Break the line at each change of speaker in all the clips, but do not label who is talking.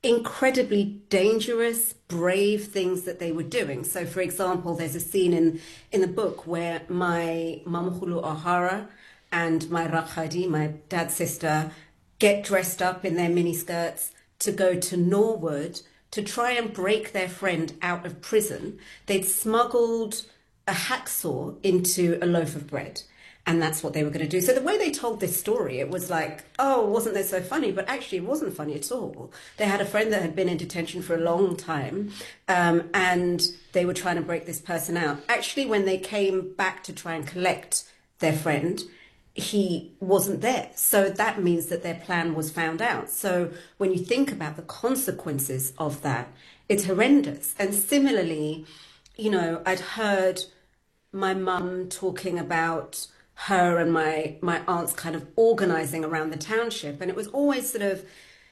incredibly dangerous, brave things that they were doing. So, for example, there's a scene in the book where my Mamkhulu O'Hara and my Rakhadi, my dad's sister, get dressed up in their miniskirts to go to Norwood to try and break their friend out of prison. They'd smuggled a hacksaw into a loaf of bread. And that's what they were going to do. So the way they told this story, it was like, oh, wasn't this so funny? But actually, it wasn't funny at all. They had a friend that had been in detention for a long time, and they were trying to break this person out. Actually, when they came back to try and collect their friend, he wasn't there. So that means that their plan was found out. So when you think about the consequences of that, it's horrendous. And similarly, you know, I'd heard my mum talking about her and my aunts kind of organizing around the township, and it was always sort of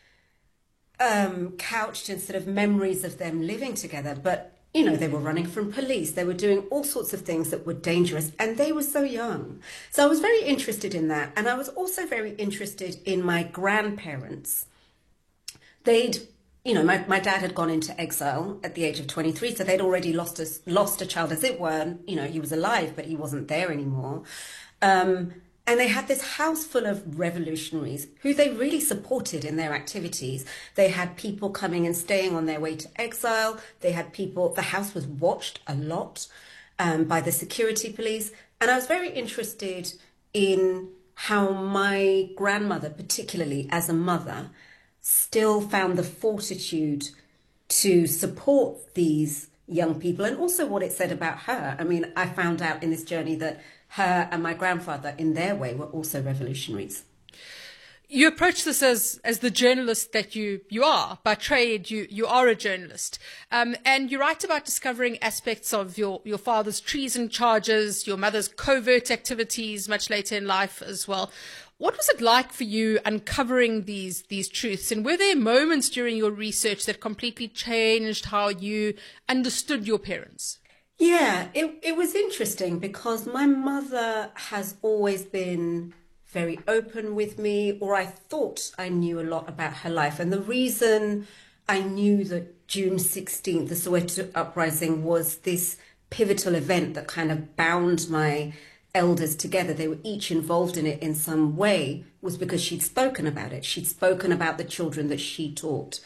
couched in sort of memories of them living together. But you know, they were running from police, they were doing all sorts of things that were dangerous, and they were so young. So I was very interested in that, and I was also very interested in my grandparents. They'd, you know, my dad had gone into exile at the age of 23, so they'd already lost a child, as it were. You know, he was alive, but he wasn't there anymore. And they had this house full of revolutionaries who they really supported in their activities. They had people coming and staying on their way to exile. They had people, the house was watched a lot by the security police. And I was very interested in how my grandmother, particularly as a mother, still found the fortitude to support these young people, and also what it said about her. I mean, I found out in this journey that her and my grandfather, in their way, were also revolutionaries.
You approach this as the journalist that you are. By trade, you are a journalist. And you write about discovering aspects of your father's treason charges, your mother's covert activities much later in life as well. What was it like for you uncovering these truths? And were there moments during your research that completely changed how you understood your parents?
Yeah, it was interesting because my mother has always been very open with me, or I thought I knew a lot about her life. And the reason I knew that June 16th, the Soweto uprising, was this pivotal event that kind of bound my elders together, they were each involved in it in some way, was because she'd spoken about it. She'd spoken about the children that she taught.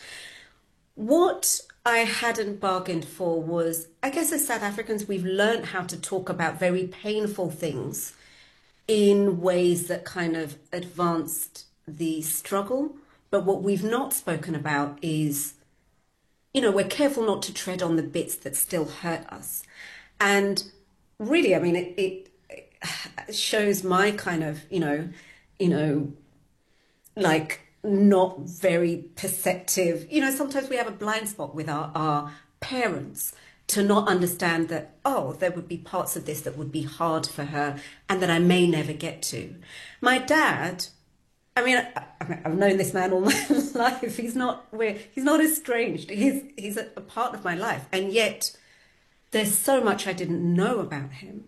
What I hadn't bargained for was, I guess as South Africans, we've learned how to talk about very painful things in ways that kind of advanced the struggle. But what we've not spoken about is, you know, we're careful not to tread on the bits that still hurt us. And really, I mean, it shows my kind of, you know, like not very perceptive. You know, sometimes we have a blind spot with our parents to not understand that, oh, there would be parts of this that would be hard for her and that I may never get to. My dad, I mean, I've known this man all my life. He's not estranged. He's a part of my life. And yet there's so much I didn't know about him.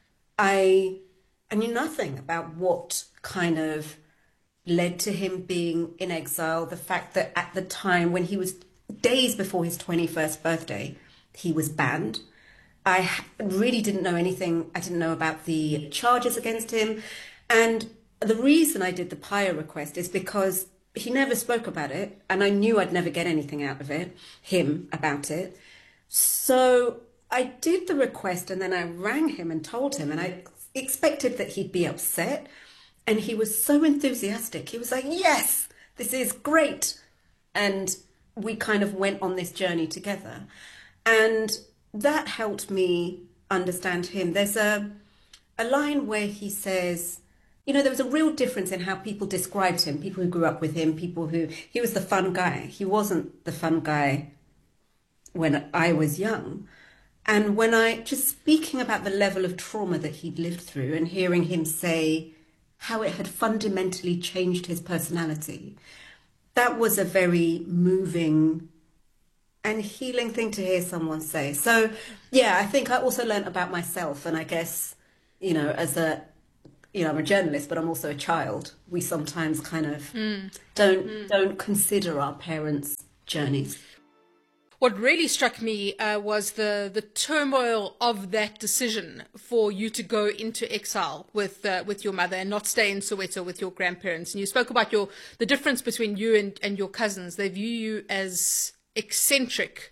I knew nothing about what kind of led to him being in exile. The fact that at the time when he was days before his 21st birthday, he was banned. I really didn't know anything. I didn't know about the charges against him. And the reason I did the PIA request is because he never spoke about it. And I knew I'd never get anything out of him about it. So I did the request, and then I rang him and told him, and I expected that he'd be upset. And he was so enthusiastic. He was like, yes, this is great. And we kind of went on this journey together. And that helped me understand him. There's a line where he says, you know, there was a real difference in how people described him, people who grew up with him, he was the fun guy. He wasn't the fun guy when I was young. And when just speaking about the level of trauma that he'd lived through and hearing him say how it had fundamentally changed his personality, that was a very moving and healing thing to hear someone say. So, yeah, I think I also learned about myself. And I guess, you know, I'm a journalist, but I'm also a child. We sometimes kind of don't consider our parents journeys.
What really struck me was the turmoil of that decision for you to go into exile with your mother and not stay in Soweto with your grandparents. And you spoke about the difference between you and your cousins. They view you as eccentric.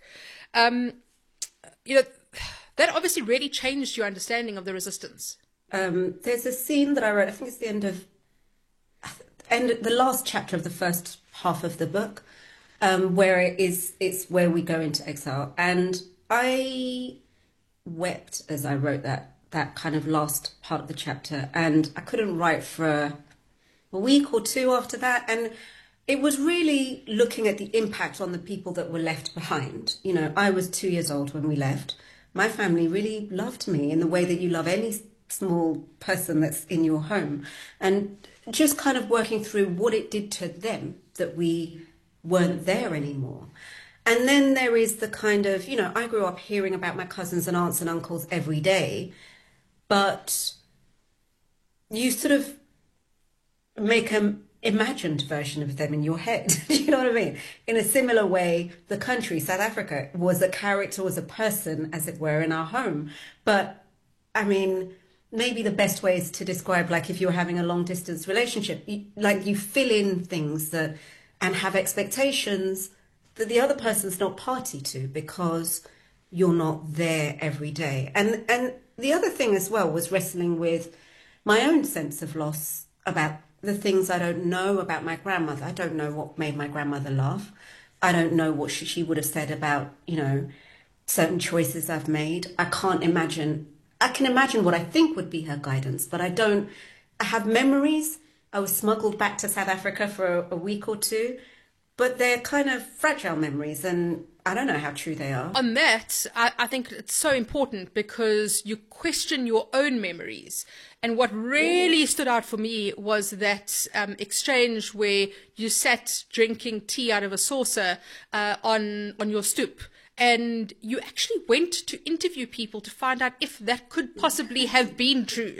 That obviously really changed your understanding of the resistance.
There's a scene that I wrote, I think it's the end of the last chapter of the first half of the book, where it's where we go into exile. And I wept as I wrote that kind of last part of the chapter, and I couldn't write for a week or two after that. And it was really looking at the impact on the people that were left behind. You know, I was 2 years old when we left. My family really loved me in the way that you love any small person that's in your home. And just kind of working through what it did to them that we weren't there anymore. And then there is the kind of, you know, I grew up hearing about my cousins and aunts and uncles every day, but you sort of make an imagined version of them in your head. Do you know what I mean? In a similar way, the country, South Africa, was a character, was a person, as it were, in our home. But, I mean, maybe the best way is to describe, like, if you're having a long distance relationship, you fill in things and have expectations that the other person's not party to because you're not there every day. And the other thing as well was wrestling with my own sense of loss about the things I don't know about my grandmother. I don't know what made my grandmother laugh. I don't know what she would have said about, you know, certain choices I've made. I can imagine what I think would be her guidance, but I have memories. I was smuggled back to South Africa for a week or two, but they're kind of fragile memories, and I don't know how true they are.
On that, I think it's so important because you question your own memories. And what really stood out for me was that exchange where you sat drinking tea out of a saucer on your stoop. And you actually went to interview people to find out if that could possibly have been true.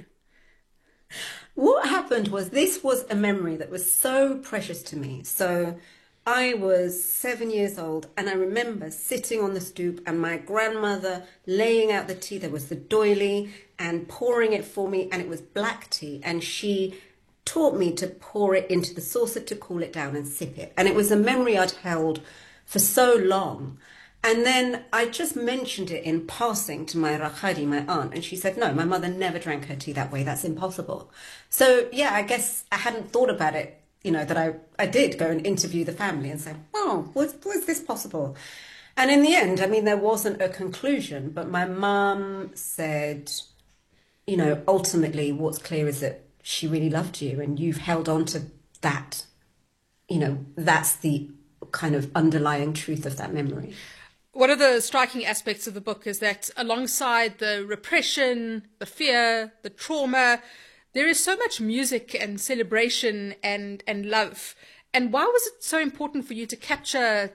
What happened was, this was a memory that was so precious to me. So I was 7 years old, and I remember sitting on the stoop and my grandmother laying out the tea. There was the doily and pouring it for me, and it was black tea. And she taught me to pour it into the saucer to cool it down and sip it. And it was a memory I'd held for so long. And then I just mentioned it in passing to my Rakhadi, my aunt, and she said, no, my mother never drank her tea that way. That's impossible. So, yeah, I guess I hadn't thought about it, you know, that I did go and interview the family and say, oh, was this possible? And in the end, I mean, there wasn't a conclusion, but my mum said, you know, ultimately what's clear is that she really loved you and you've held on to that. You know, that's the kind of underlying truth of that memory.
One of the striking aspects of the book is that alongside the repression, the fear, the trauma, there is so much music and celebration and love. And why was it so important for you to capture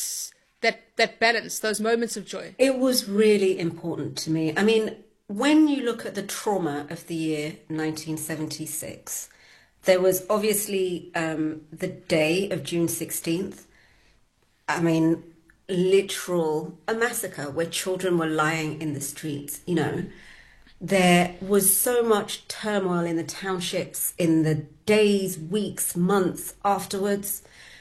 that balance, those moments of joy?
It was really important to me. I mean, when you look at the trauma of the year 1976, there was obviously the day of June 16th. I mean, a massacre where children were lying in the streets, you know. There was so much turmoil in the townships in the days, weeks, months afterwards.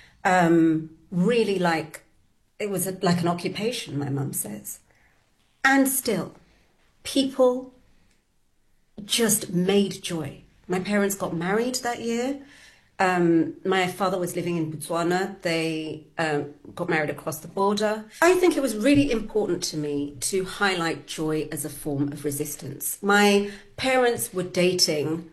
Really, like, it was like an occupation, my mum says. And still, people just made joy. My parents got married that year. My father was living in Botswana. They got married across the border. I think it was really important to me to highlight joy as a form of resistance. My parents were dating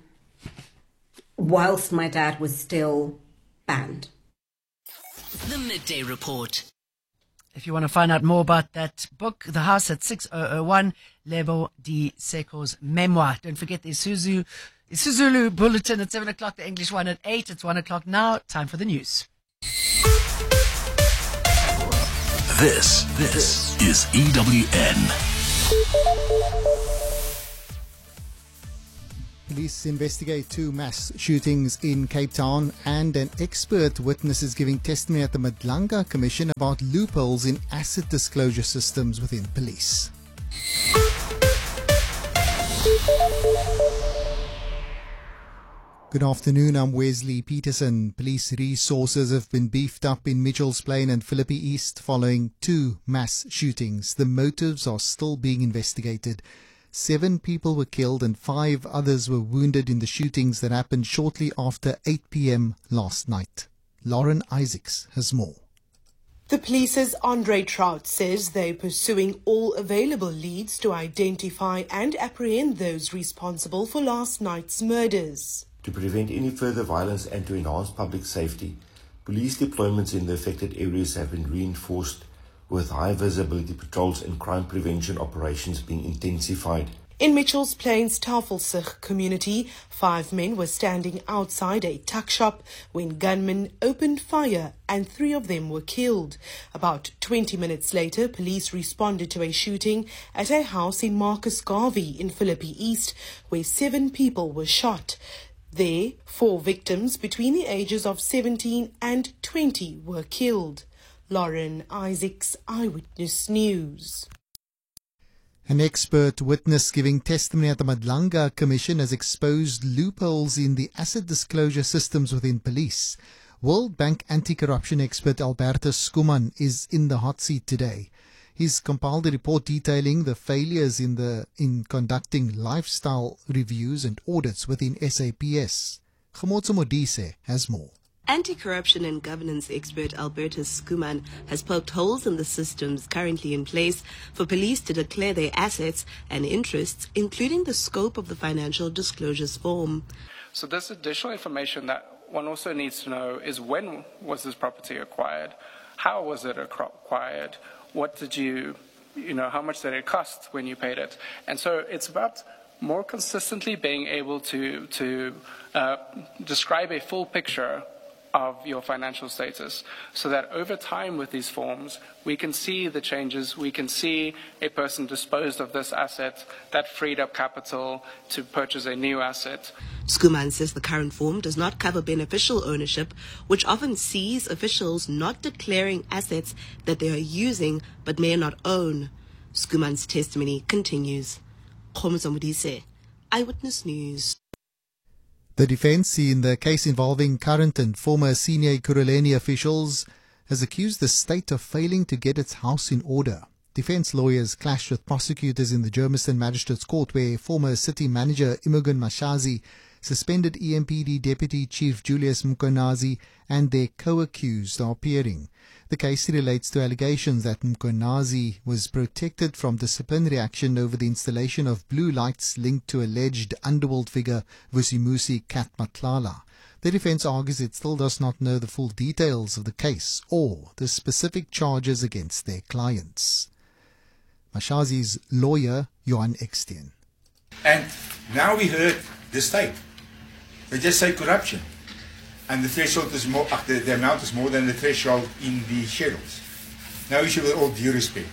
whilst my dad was still banned.
The Midday Report.
If you want to find out more about that book, The House at 6001, Lebo Di Seko's memoir. Don't forget the Isizulu Bulletin at 7 o'clock, the English one at 8. It's 1 o'clock now. Time for the news.
This is EWN.
Police investigate 2 mass shootings in Cape Town, and an expert witness is giving testimony at the Madlanga Commission about loopholes in asset disclosure systems within police. Good afternoon, I'm Wesley Peterson. Police resources have been beefed up in Mitchells Plain and Philippi East following 2 mass shootings. The motives are still being investigated. 7 people were killed and 5 others were wounded in the shootings that happened shortly after 8 p.m. last night. Lauren Isaacs has more.
The police's Andre Trout says they're pursuing all available leads to identify and apprehend those responsible for last night's murders.
To prevent any further violence and to enhance public safety, police deployments in the affected areas have been reinforced, with high visibility patrols and crime prevention operations being intensified.
In Mitchells Plain's Tafelsig community, 5 men were standing outside a tuck shop when gunmen opened fire and 3 of them were killed. About 20 minutes later, police responded to a shooting at a house in Marcus Garvey in Philippi East, where 7 people were shot. There, 4 victims between the ages of 17 and 20 were killed. Lauren Isaacs, Eyewitness News.
An expert witness giving testimony at the Madlanga Commission has exposed loopholes in the asset disclosure systems within police. World Bank anti-corruption expert Albertus Skuman is in the hot seat today. He's compiled a report detailing the failures in conducting lifestyle reviews and audits within SAPS. Khomotso Modise has more.
Anti-corruption and governance expert Albertus Skuman has poked holes in the systems currently in place for police to declare their assets and interests, including the scope of the financial disclosures form.
So this additional information that one also needs to know is when was this property acquired? How was it acquired? What did how much did it cost when you paid it? And so it's about more consistently being able to describe a full picture of your financial status, so that over time with these forms, we can see the changes, we can see a person disposed of this asset that freed up capital to purchase a new asset.
Skuman says the current form does not cover beneficial ownership, which often sees officials not declaring assets that they are using but may not own. Skuman's testimony continues. Khomotso Modise, Eyewitness News.
The defense in the case involving current and former senior Ekurhuleni officials has accused the state of failing to get its house in order. Defense lawyers clashed with prosecutors in the Germiston Magistrates Court, where former city manager Imogen Mashazi suspended EMPD Deputy Chief Julius Mkonazi and their co-accused are appearing. The case relates to allegations that Mkonazi was protected from disciplinary action over the installation of blue lights linked to alleged underworld figure Vusimusi Kat Matlala. The defense argues it still does not know the full details of the case or the specific charges against their clients. Mashazi's lawyer, Johan Ekstein.
And now we heard the state. They just say corruption. And the threshold is more, the amount is more than the threshold in the schedules. Now we should, with all due respect,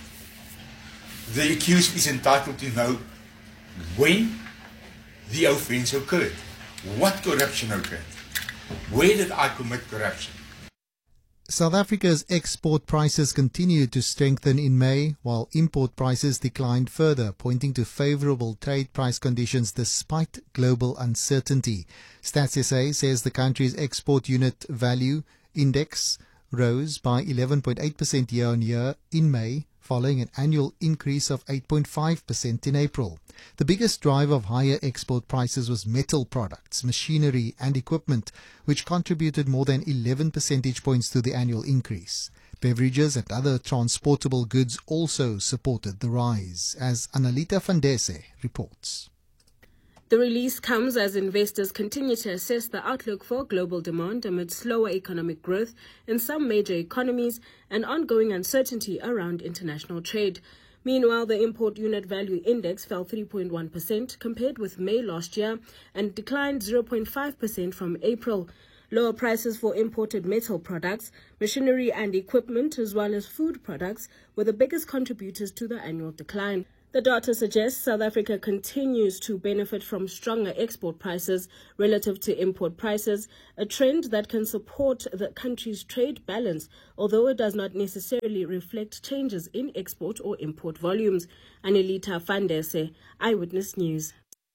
the accused is entitled to know when the offence occurred. What corruption occurred? Where did I commit corruption?
South Africa's export prices continued to strengthen in May, while import prices declined further, pointing to favorable trade price conditions despite global uncertainty. Stats SA says the country's export unit value index rose by 11.8% year-on-year in May, following an annual increase of 8.5% in April. The biggest driver of higher export prices was metal products, machinery and equipment, which contributed more than 11 percentage points to the annual increase. Beverages and other transportable goods also supported the rise, as Analita Vandese reports.
The release comes as investors continue to assess the outlook for global demand amid slower economic growth in some major economies and ongoing uncertainty around international trade. Meanwhile, the import unit value index fell 3.1% compared with May last year and declined 0.5% from April. Lower prices for imported metal products, machinery and equipment, as well as food products, were the biggest contributors to the annual decline. The data suggests South Africa continues to benefit from stronger export prices relative to import prices, a trend that can support the country's trade balance, although it does not necessarily reflect changes in export or import volumes. Anelita Fandese, Eyewitness News.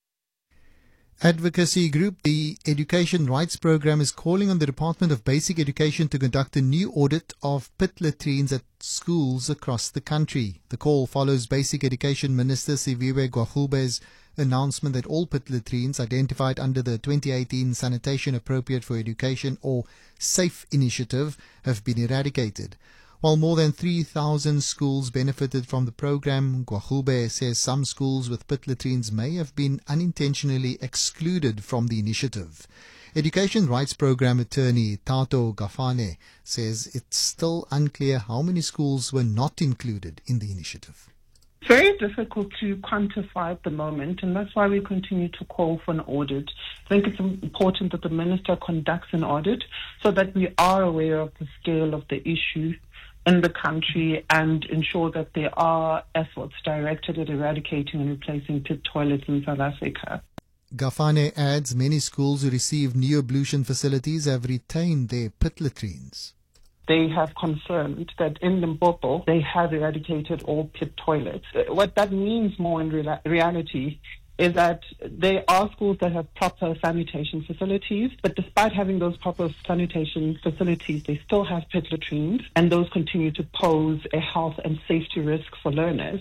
Advocacy group the Education Rights Program is calling on the Department of Basic Education to conduct a new audit of pit latrines at schools across the country. The call follows Basic Education Minister Siviwe Gwahube's announcement that all pit latrines identified under the 2018 Sanitation Appropriate for Education or SAFE initiative have been eradicated. While more than 3,000 schools benefited from the program, Gwahube says some schools with pit latrines may have been unintentionally excluded from the initiative. Education Rights Program attorney Tato Gafane says it's still unclear how many schools were not included in the initiative.
Very difficult to quantify at the moment, and that's why we continue to call for an audit. I think it's important that the minister conducts an audit so that we are aware of the scale of the issue in the country and ensure that there are efforts directed at eradicating and replacing pit toilets in South Africa.
Gafane adds many schools who receive new ablution facilities have retained their pit latrines.
They have confirmed that in Limpopo they have eradicated all pit toilets. What that means more in reality is that there are schools that have proper sanitation facilities, but despite having those proper sanitation facilities, they still have pit latrines, and those continue to pose a health and safety risk for learners.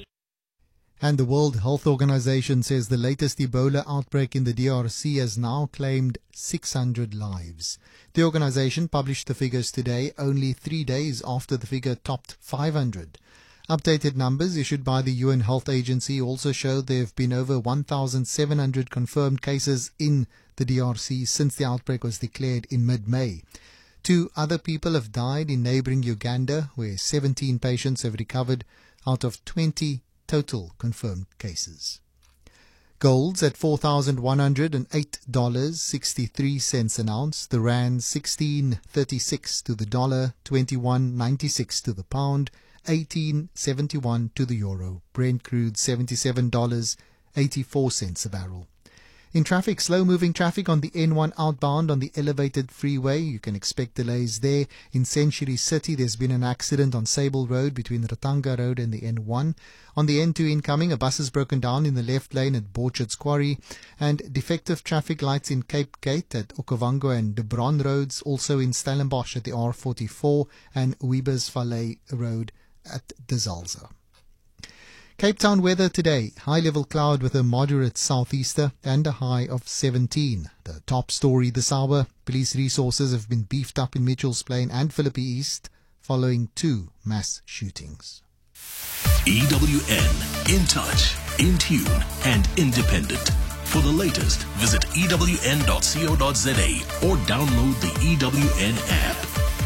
And the World Health Organization says the latest Ebola outbreak in the DRC has now claimed 600 lives. The organization published the figures today, only 3 days after the figure topped 500. Updated numbers issued by the UN Health Agency also show there have been over 1,700 confirmed cases in the DRC since the outbreak was declared in mid-May. 2 other people have died in neighboring Uganda, where 17 patients have recovered out of 20 total confirmed cases. Gold's at $4,108.63 an ounce. The rand 16.36 to the dollar, 21.96 to the pound, 18.71 to the euro. Brent crude $77.84 a barrel. In traffic, slow-moving traffic on the N1 outbound on the elevated freeway. You can expect delays there. In Century City, there's been an accident on Sable Road between Ratanga Road and the N1. On the N2 incoming, a bus has broken down in the left lane at Borchards Quarry. And defective traffic lights in Cape Gate at Okavango and De Bron Roads. Also in Stellenbosch at the R44 and Weber's Valley Road at De Zalza. Cape Town weather today, high-level cloud with a moderate southeaster and a high of 17. The top story this hour, police resources have been beefed up in Mitchells Plain and Philippi East following 2 mass shootings.
EWN, in touch, in tune and independent. For the latest, visit ewn.co.za or download the EWN app.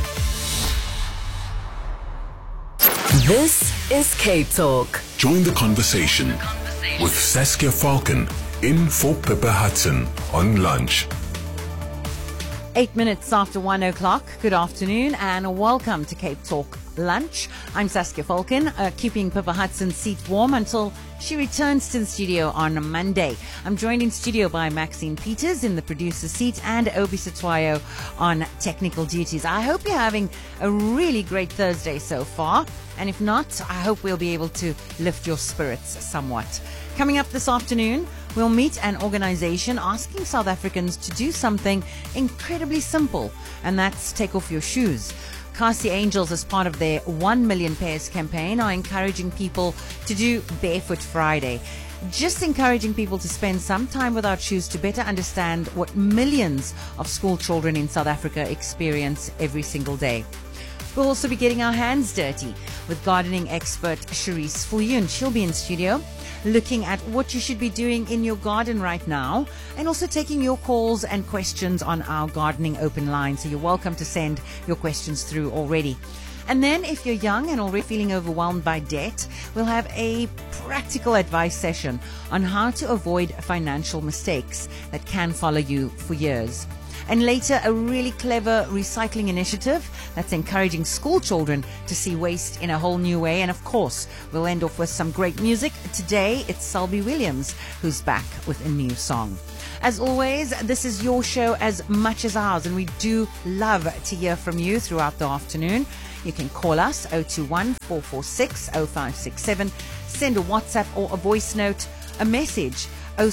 This is Cape Talk.
Join the conversation with Saskia Falcon in for Pippa Hudson on lunch.
8 minutes after 1 o'clock. Good afternoon and welcome to Cape Talk Lunch. I'm Saskia Falcon, keeping Pippa Hudson's seat warm until she returns to the studio on Monday. I'm joined in studio by Maxine Peters in the producer seat and Obi Satwayo on technical duties. I hope you're having a really great Thursday so far. And if not, I hope we'll be able to lift your spirits somewhat. Coming up this afternoon, we'll meet an organization asking South Africans to do something incredibly simple, and that's take off your shoes. Kasi Angels, as part of their 1 million pairs campaign, are encouraging people to do Barefoot Friday. Just encouraging people to spend some time without shoes to better understand what millions of school children in South Africa experience every single day. We'll also be getting our hands dirty with gardening expert Cherise Fulyoun. She'll be in studio looking at what you should be doing in your garden right now and also taking your calls and questions on our gardening open line. So you're welcome to send your questions through already. And then if you're young and already feeling overwhelmed by debt, we'll have a practical advice session on how to avoid financial mistakes that can follow you for years. And later, a really clever recycling initiative that's encouraging school children to see waste in a whole new way. And of course, we'll end off with some great music. Today, it's Selby Williams who's back with a new song. As always, this is your show as much as ours, and we do love to hear from you throughout the afternoon. You can call us 021-446-0567, send a WhatsApp or a voice note, a message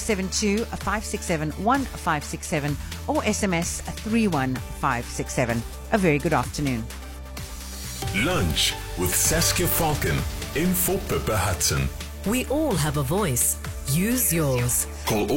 072-567-1567, or SMS 31567. A very good afternoon.
Lunch with Saskia Falcon in for Pippa Hudson.
We all have a voice. Use yours.
Call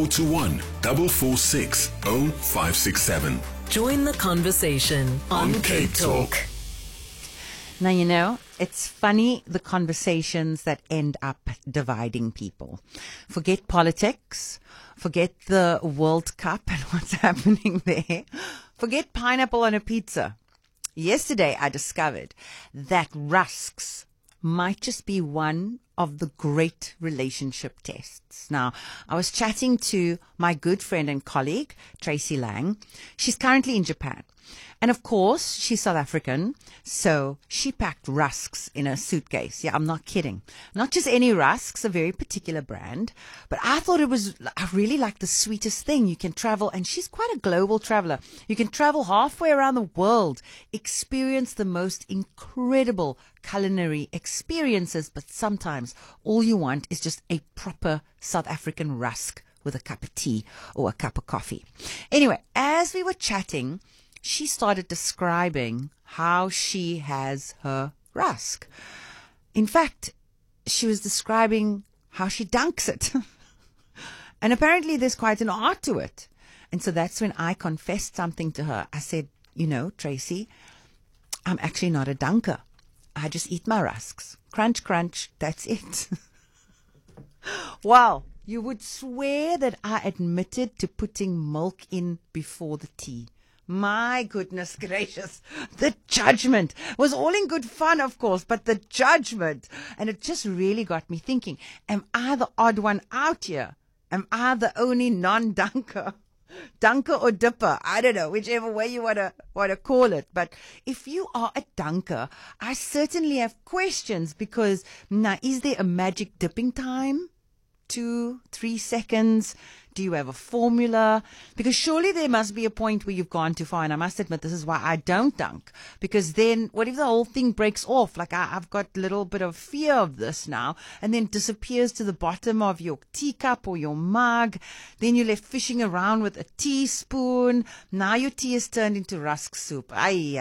021-446-0567.
Join the conversation on Cape Talk.
Now, you know, it's funny the conversations that end up dividing people. Forget politics. Forget the World Cup and what's happening there. Forget pineapple on a pizza. Yesterday, I discovered that rusks might just be one of the great relationship tests. Now, I was chatting to my good friend and colleague, Tracy Lang. She's currently in Japan. And of course, she's South African, so she packed rusks in her suitcase. Yeah, I'm not kidding. Not just any rusks, a very particular brand. But I thought I really like the sweetest thing. You can travel, and she's quite a global traveler. You can travel halfway around the world, experience the most incredible culinary experiences, but sometimes all you want is just a proper South African rusk with a cup of tea or a cup of coffee. Anyway, as we were chatting, she started describing how she has her rusk. In fact, she was describing how she dunks it. And apparently there's quite an art to it. And so that's when I confessed something to her. I said, you know, Tracy, I'm actually not a dunker. I just eat my rusks. Crunch, crunch, that's it. Wow, you would swear that I admitted to putting milk in before the tea. My goodness gracious, the judgment was all in good fun, of course, but the judgment. And it just really got me thinking, am I the odd one out here? Am I the only non-dunker? Dunker or dipper? I don't know, whichever way you want to call it. But if you are a dunker, I certainly have questions, because now, is there a magic dipping time? 2-3 seconds? Do you have a formula? Because surely there must be a point where you've gone too far. And I must admit, this is why I don't dunk. Because then what if the whole thing breaks off? Like I've got a little bit of fear of this now, and then disappears to the bottom of your teacup or your mug. Then you're left fishing around with a teaspoon. Now your tea is turned into rusk soup.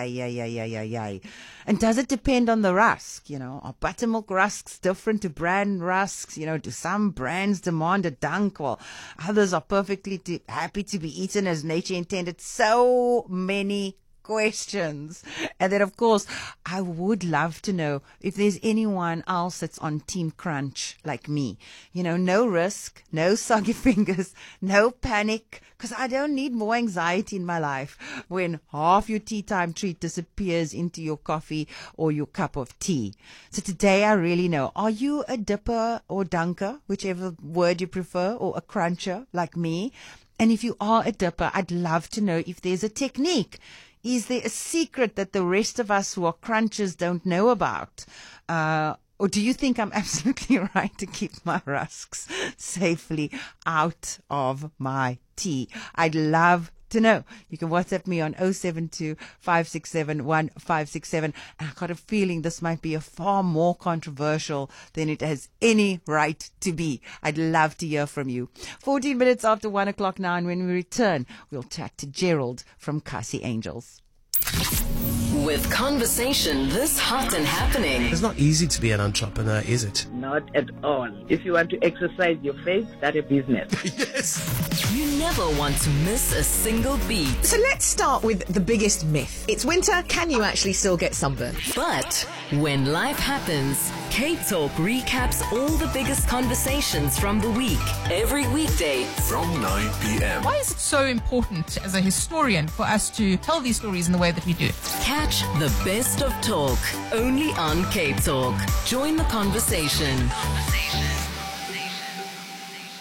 Ay. And does it depend on the rusk? You know, are buttermilk rusks different to brand rusks? You know, do some brands demand a dunk, while others are perfectly happy to be eaten as nature intended? So many questions. And then, of course, I would love to know if there's anyone else that's on Team Crunch like me. You know, no risk, no soggy fingers, no panic, because I don't need more anxiety in my life when half your tea time treat disappears into your coffee or your cup of tea. So today I really know, are you a dipper or dunker, whichever word you prefer, or a cruncher like me? And if you are a dipper, I'd love to know if there's a technique. Is there a secret that the rest of us who are crunchers don't know about? Or do you think I'm absolutely right to keep my rusks safely out of my tea? I'd love to know. You can WhatsApp me on 072-567-1567. And I got a feeling this might be a far more controversial than it has any right to be. I'd love to hear from you. 14 minutes after 1 o'clock now, and when we return, we'll chat to Gerald from Kasi Angels.
With conversation this hot and happening.
It's not easy to be an entrepreneur, is it?
Not at all. If you want to exercise your faith, start a business.
Yes.
You never want to miss a single beat.
So let's start with the biggest myth. It's winter, can you actually still get sunburn?
But when life happens, Cape Talk recaps all the biggest conversations from the week, every weekday
from 9 p.m.
Why is it so important as a historian for us to tell these stories in the way that we do?
Catch the best of talk only on Cape Talk. Join the conversation.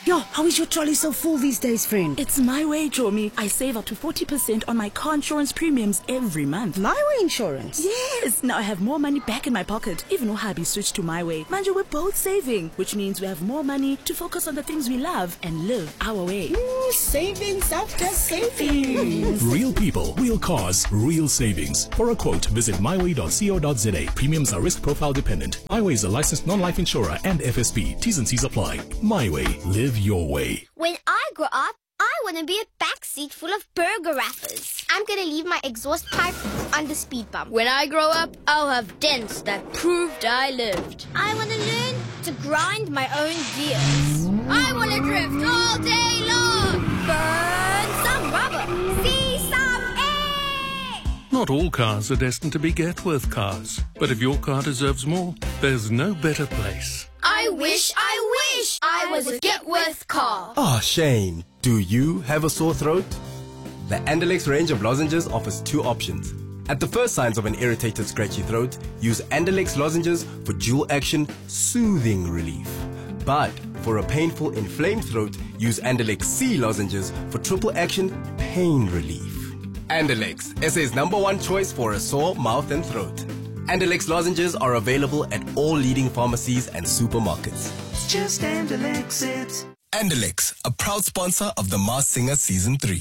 Yo, how is your trolley so full these days, friend?
It's My Way, Jomi. I save up to 40% on my car insurance premiums every month.
My Way insurance?
Yes. Now I have more money back in my pocket, even though hubby switched to My Way. Mind you, we're both saving, which means we have more money to focus on the things we love and live our way.
Ooh, savings after savings.
Real people, real cars, real savings. For a quote, visit myway.co.za. Premiums are risk profile dependent. MyWay is a licensed non-life insurer and FSP. T's and C's apply. MyWay. Live your way.
When I grow up, I want to be a backseat full of burger wrappers. I'm going to leave my exhaust pipe on the speed bump.
When I grow up, I'll have dents that proved I lived.
I want to learn to grind my own gears.
I want to drift all day long.
Burn some rubber. See some air.
Not all cars are destined to be get-worth cars. But if your car deserves more, there's no better place.
I wish I was a Getworth car.
Ah, Shane, do you have a sore throat? The Andalex range of lozenges offers two options. At the first signs of an irritated, scratchy throat, use Andalex lozenges for dual action, soothing relief. But for a painful, inflamed throat, use Andalex C lozenges for triple action, pain relief. Andalex, SA's #1 choice for a sore mouth and throat. Andalex lozenges are available at all leading pharmacies and supermarkets.
It's just Andalex it.
Andalex, a proud sponsor of The Masked Singer Season 3.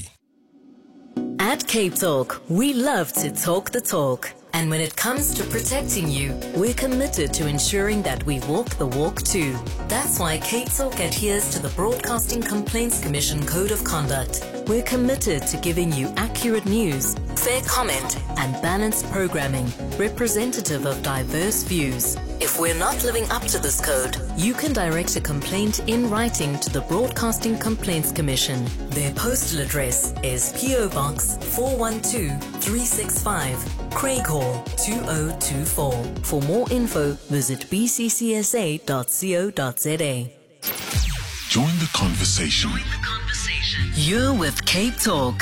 At Cape Talk, we love to talk the talk. And when it comes to protecting you, we're committed to ensuring that we walk the walk too. That's why Cape Talk adheres to the Broadcasting Complaints Commission Code of Conduct. We're committed to giving you accurate news, fair comment, and balanced programming, representative of diverse views. If we're not living up to this code, you can direct a complaint in writing to the Broadcasting Complaints Commission. Their postal address is PO Box 412365, Craighall 2024. For more info, visit bccsa.co.za.
Join the conversation.
You're with Cape Talk.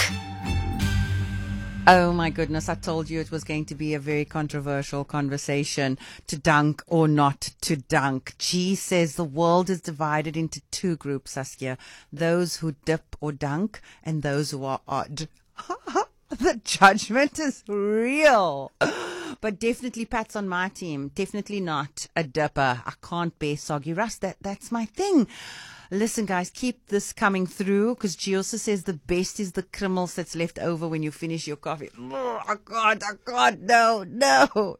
Oh my goodness, I told you it was going to be a very controversial conversation, to dunk or not to dunk. G says the world is divided into two groups, Saskia. Those who dip or dunk and those who are odd. The judgment is real. But definitely Pat's on my team. Definitely not a dipper. I can't bear soggy rust. That's my thing. Listen, guys, keep this coming through, because G also says the best is the crimmels that's left over when you finish your coffee. Oh, I can't, no.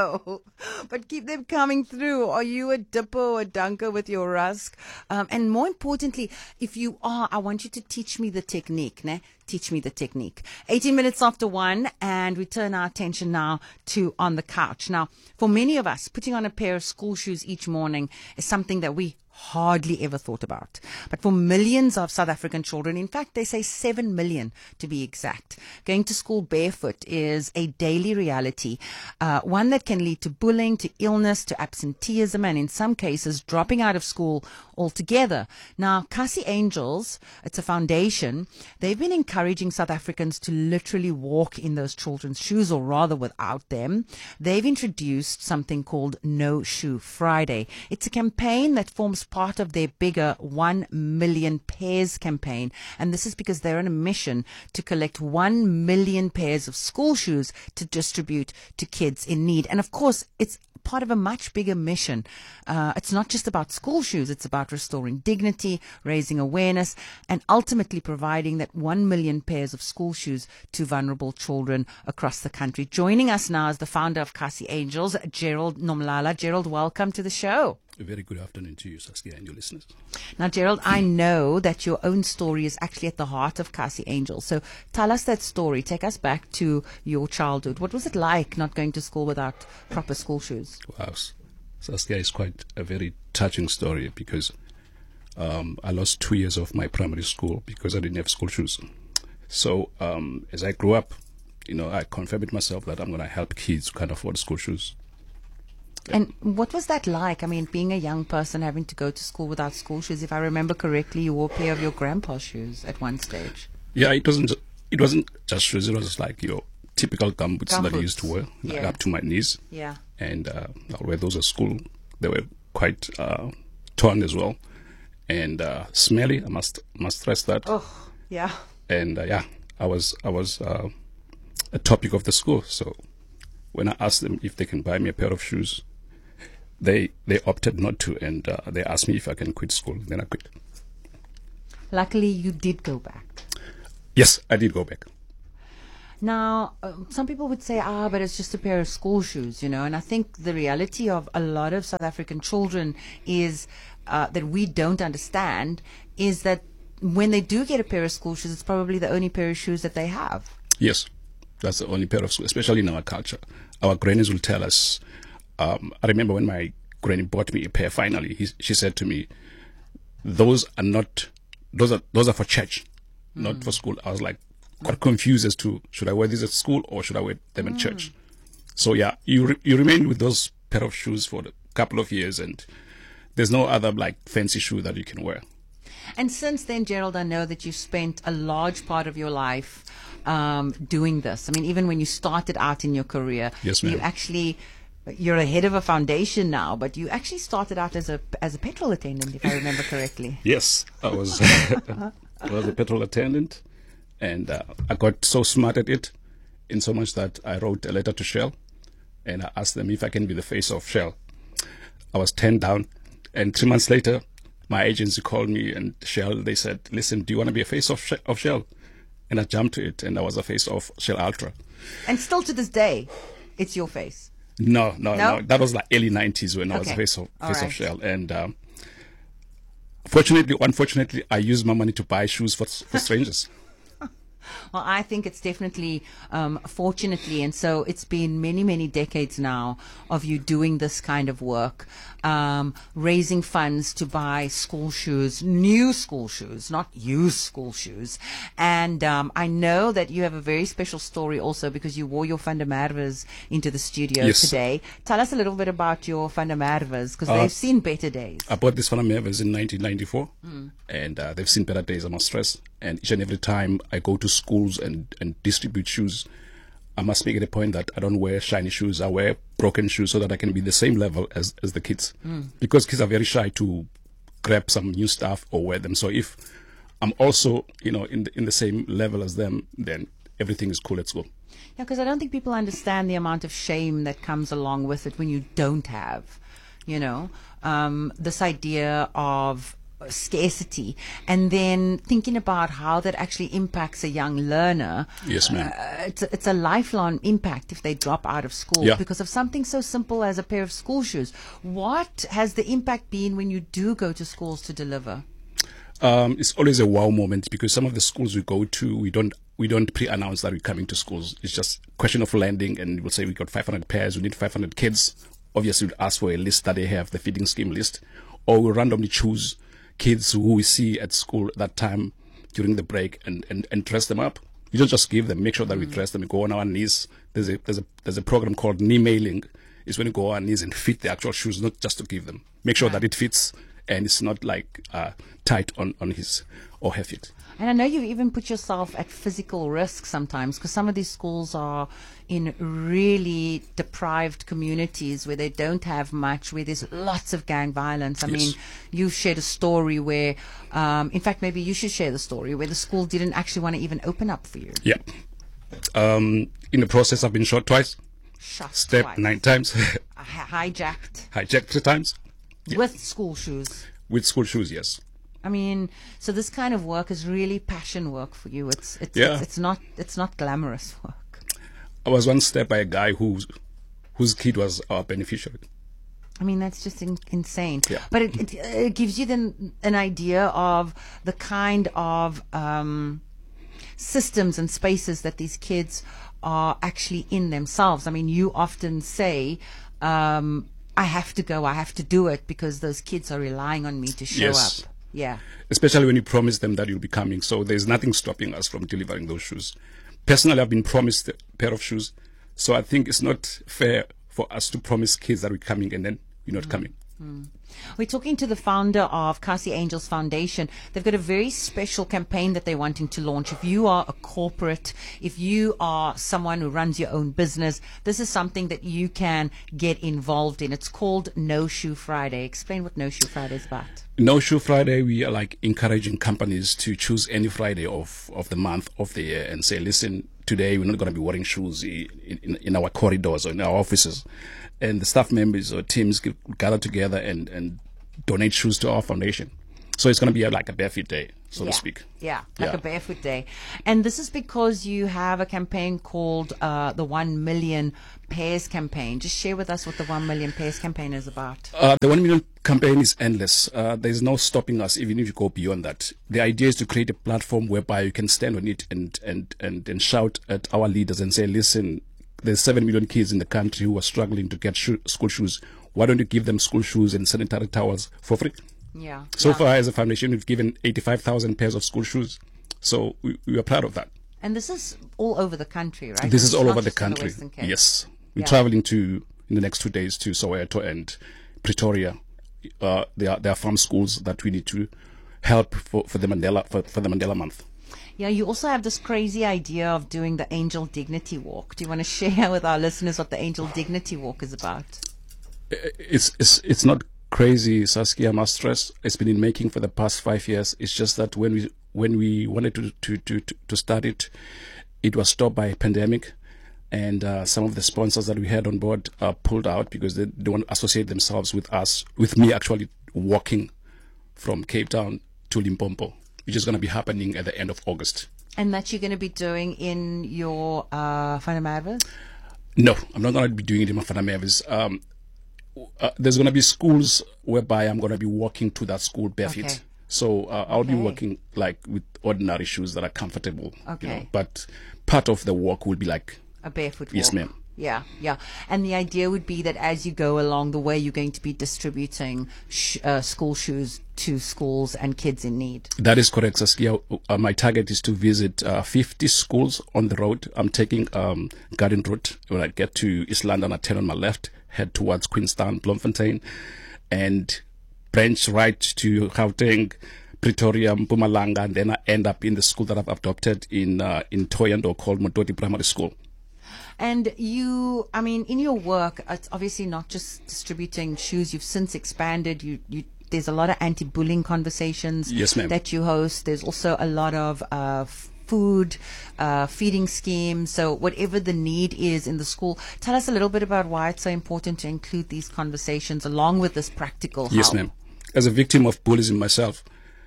But keep them coming through. Are you a dipper or a dunker with your rusk? And more importantly, if you are, I want you to teach me the technique, ne? Teach me the technique. 18 minutes after 1, and we turn our attention now to On the Couch. Now, for many of us, putting on a pair of school shoes each morning is something that we hardly ever thought about. But for millions of South African children, in fact, they say 7 million to be exact, going to school barefoot is a daily reality, one that can lead to bullying, to illness, to absenteeism, and in some cases, dropping out of school altogether. Now, Kasi Angels, it's a foundation, they've been encouraging South Africans to literally walk in those children's shoes, or rather without them. They've introduced something called No Shoe Friday. It's a campaign that forms part of their bigger 1 million pairs campaign, and this is because they're on a mission to collect 1 million pairs of school shoes to distribute to kids in need. And of course, it's part of a much bigger mission. It's not just about school shoes, it's about restoring dignity, raising awareness, and ultimately providing that 1 million pairs of school shoes to vulnerable children across the country. Joining us now is the founder of Kasi Angels, Gerald Nomlala. Gerald, welcome to the show.
A very good afternoon to you, Saskia, and your listeners.
Now, Gerald, I know that your own story is actually at the heart of Kasi Angels. So tell us that story. Take us back to your childhood. What was it like not going to school without proper school shoes?
Wow. Saskia, is quite a very touching story, because I lost 2 years of my primary school because I didn't have school shoes. So as I grew up, I confirmed myself that I'm going to help kids who can't afford school shoes.
And what was that like? I mean, being a young person having to go to school without school shoes. If I remember correctly, you wore a pair of your grandpa's shoes at one stage.
Yeah, it wasn't just shoes. It was like your typical gumboots that I used to wear, like up to my knees.
Yeah.
And I'll wear those at school. They were quite torn as well. and smelly. I must stress that.
Oh, yeah.
And I was a topic of the school. So when I asked them if they can buy me a pair of shoes, they opted not to, and they asked me if I can quit school. Then I quit.
Luckily, you did go back.
Yes, I did go back.
Now, some people would say, but it's just a pair of school shoes, you know. And I think the reality of a lot of South African children is that we don't understand is that when they do get a pair of school shoes, it's probably the only pair of shoes that they have.
Yes, that's the only pair of shoes, especially in our culture. Our grannies will tell us. I remember when my granny bought me a pair finally, she said to me, those are for church, not for school. I was like, quite confused as to should I wear these at school or should I wear them at church. So yeah, you remain with those pair of shoes for a couple of years, and there's no other like fancy shoe that you can wear.
And since then, Gerald, I know that you spent a large part of your life doing this. I mean, even when you started out in your career,
yes, ma'am.
You're a head of a foundation now, but you actually started out as a petrol attendant, if I remember correctly.
Yes, I was I was a petrol attendant. And I got so smart at it, in so much that I wrote a letter to Shell, and I asked them if I can be the face of Shell. I was turned down, and 3 months later, my agency called me, and Shell, they said, listen, do you want to be a face of Shell? And I jumped to it, and I was a face of Shell Ultra.
And still to this day, it's your face?
No. That was like early 90s when I was a face of Shell. And unfortunately, I used my money to buy shoes for strangers.
Well, I think it's definitely, fortunately, and so it's been many, many decades now of you doing this kind of work, raising funds to buy school shoes, new school shoes, not used school shoes. And I know that you have a very special story also because you wore your Van der Merwes into the studio today. Tell us a little bit about your Van der Merwes because they've seen better days.
I bought this Van der Merwes in 1994, and they've seen better days, I must stress. And each and every time I go to schools and distribute shoes, I must make it a point that I don't wear shiny shoes. I wear broken shoes so that I can be the same level as the kids. Because kids are very shy to grab some new stuff or wear them. So if I'm also, in the same level as them, then everything is cool at school.
Yeah, because I don't think people understand the amount of shame that comes along with it when you don't have, this idea of scarcity, and then thinking about how that actually impacts a young learner.
Yes, ma'am.
It's a lifelong impact if they drop out of school because of something so simple as a pair of school shoes. What has the impact been when you do go to schools to deliver?
It's always a wow moment because some of the schools we go to, we don't pre-announce that we're coming to schools. It's just a question of landing, and we'll say we got 500 pairs, we need 500 kids. Obviously, we'd ask for a list that they have, the feeding scheme list, or we'll randomly choose kids who we see at school at that time during the break and dress them up. You don't just give them, make sure that we dress them. We go on our knees. There's a program called knee mailing. It's when you go on our knees and fit the actual shoes, not just to give them. Make sure that it fits and it's not like tight on his or her feet.
And I know you even put yourself at physical risk sometimes because some of these schools are in really deprived communities where they don't have much, where there's lots of gang violence. I mean, you shared a story where, in fact, maybe you should share the story where the school didn't actually want to even open up for you.
Yeah. In the process, I've been shot twice. Stabbed twice. 9 times.
Hijacked.
Hijacked 3 times.
Yeah. With school shoes.
With school shoes, yes.
I mean, so this kind of work is really passion work for you. It's not glamorous work.
I was once stabbed by a guy whose kid was our beneficiary.
I mean, that's just insane.
Yeah.
But it gives you then an idea of the kind of systems and spaces that these kids are actually in themselves. I mean, you often say, I have to go, I have to do it because those kids are relying on me to show up. Yeah.
Especially when you promise them that you'll be coming. So there's nothing stopping us from delivering those shoes. Personally, I've been promised a pair of shoes. So I think it's not fair for us to promise kids that we're coming and then we're not coming.
We're talking to the founder of Kasi Angels Foundation. They've got a very special campaign that they're wanting to launch. If you are a corporate, if you are someone who runs your own business, this is something that you can get involved in. It's called No Shoe Friday. Explain what No Shoe Friday is about.
No Shoe Friday, we are like encouraging companies to choose any Friday of the month, of the year, and say, listen, today we're not going to be wearing shoes in our corridors or in our offices. And the staff members or teams gather together and donate shoes to our foundation. So it's going to be like a barefoot day, so to speak.
Yeah, like a barefoot day. And this is because you have a campaign called the 1 Million Pairs campaign. Just share with us what the 1 Million Pairs campaign is about.
The 1 Million campaign is endless. There's no stopping us, even if you go beyond that. The idea is to create a platform whereby you can stand on it and shout at our leaders and say, listen, there's 7 million kids in the country who are struggling to get school shoes. Why don't you give them school shoes and sanitary towels for free?
Yeah.
So far, as a foundation, we've given 85,000 pairs of school shoes. So we are proud of that.
And this is all over the country, right?
This is all over the country. Yes. We're traveling in the next 2 days to Soweto and Pretoria. There are farm schools that we need to help for the Mandela Month.
Yeah, you also have this crazy idea of doing the Angel Dignity Walk. Do you want to share with our listeners what the Angel Dignity Walk is about?
It's not crazy, Saskia, I must stress. It's been in making for the past 5 years. It's just that when we wanted to start it, it was stopped by a pandemic, and some of the sponsors that we had on board pulled out because they don't want to associate themselves with me actually walking from Cape Town to Limpopo, which is going to be happening at the end of August.
And that you're going to be doing in your Fana Merwes?
No, I'm not going to be doing it in my Fana Merwes. There's going to be schools whereby I'm going to be walking to that school barefoot.
Okay.
So I'll be walking like with ordinary shoes that are comfortable.
Okay.
You know, but part of the walk will be like
a barefoot walk.
Yes, ma'am.
Yeah, yeah. And the idea would be that as you go along the way, you're going to be distributing school shoes to schools and kids in need.
That is correct, Saskia. My target is to visit 50 schools on the road. I'm taking Garden Route. When I get to East London, I turn on my left, head towards Queenstown, Bloemfontein, and branch right to Gauteng, Pretoria, Mpumalanga, and then I end up in the school that I've adopted in Thohoyandou called Mototi Primary School.
And you, I mean, in your work, it's obviously not just distributing shoes. You've since expanded. There's a lot of anti-bullying conversations that you host. There's also a lot of food, feeding schemes. So whatever the need is in the school, tell us a little bit about why it's so important to include these conversations along with this practical help.
Yes, ma'am. As a victim of bullying myself,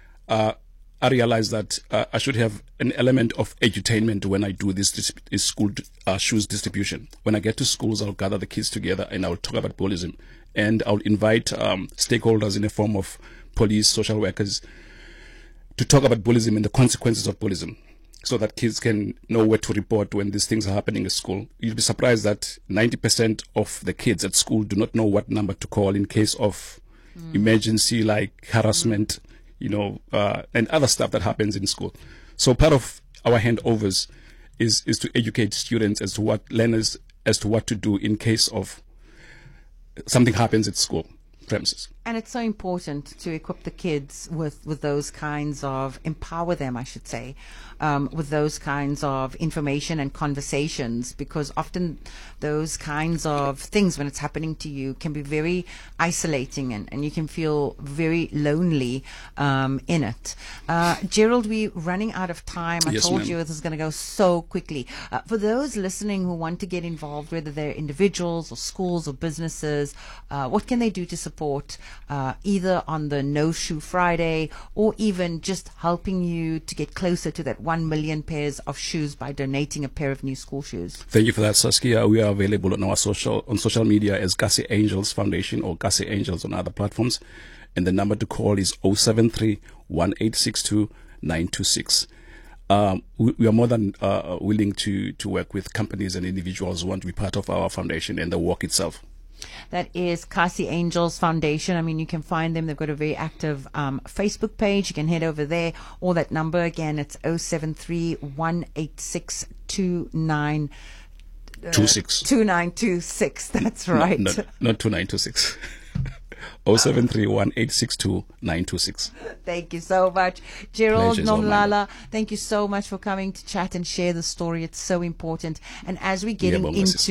I realized that I should have an element of edutainment when I do this school shoes distribution. When I get to schools, I'll gather the kids together and I'll talk about bullying. And I'll invite stakeholders in the form of police, social workers, to talk about bullying and the consequences of bullying, so that kids can know where to report when these things are happening at school. You'll be surprised that 90% of the kids at school do not know what number to call in case of emergency, like harassment, and other stuff that happens in school. So part of our handovers is to educate students as to what to do in case of something happens at school premises.
And it's so important to equip the kids with those kinds of, empower them, I should say, with those kinds of information and conversations, because often those kinds of things, when it's happening to you, can be very isolating and you can feel very lonely in it. Gerald, we're running out of time. I told you this is going to go so quickly. For those listening who want to get involved, whether they're individuals or schools or businesses, what can they do to support either on the No Shoe Friday or even just helping you to get closer to that 1 million pairs of shoes by donating a pair of new school shoes?
Thank you for that, Saskia. We are available on social media as Kasi Angels Foundation or Kasi Angels on other platforms. And the number to call is 073-1862-926. We are more than willing to work with companies and individuals who want to be part of our foundation and the work itself.
That is Kasi Angels Foundation. I mean, you can find them. They've got a very active Facebook page. You can head over there. Or that number again, it's 073-186-2926. That's right.
Not 2926. 0731 862 926.
Thank you so much. Gerald
Pleasure's all mine.
Nomlala, thank you so much for coming to chat and share the story. It's so important. And as we're getting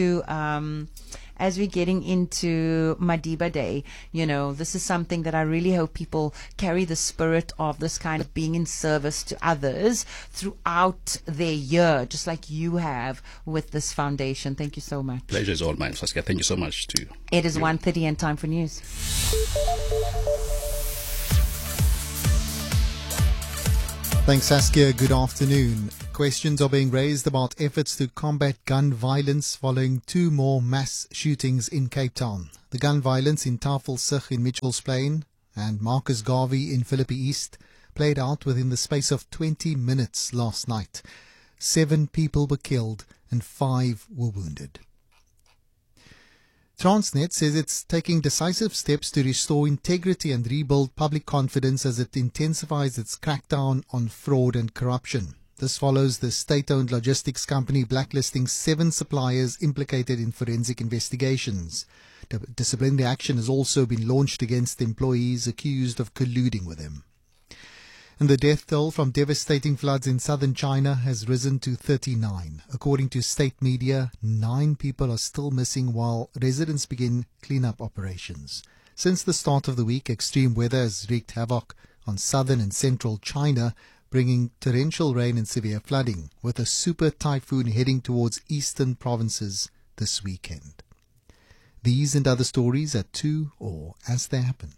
into Madiba Day, you know, this is something that I really hope people carry the spirit of this kind of being in service to others throughout their year, just like you have with this foundation. Thank you so much.
Pleasure is all mine, Saskia. Thank you so much to you.
It is 1:30 and time for news.
Thanks, Saskia. Good afternoon. Questions are being raised about efforts to combat gun violence following 2 more mass shootings in Cape Town. The gun violence in Tafelsig in Mitchells Plain and Marcus Garvey in Philippi East played out within the space of 20 minutes last night. 7 people were killed and 5 were wounded. Transnet says it's taking decisive steps to restore integrity and rebuild public confidence as it intensifies its crackdown on fraud and corruption. This follows the state-owned logistics company blacklisting 7 suppliers implicated in forensic investigations. Disciplinary action has also been launched against employees accused of colluding with them. And the death toll from devastating floods in southern China has risen to 39. According to state media, 9 people are still missing while residents begin cleanup operations. Since the start of the week, extreme weather has wreaked havoc on southern and central China, bringing torrential rain and severe flooding, with a super typhoon heading towards eastern provinces this weekend. These and other stories at 2 or as they happen.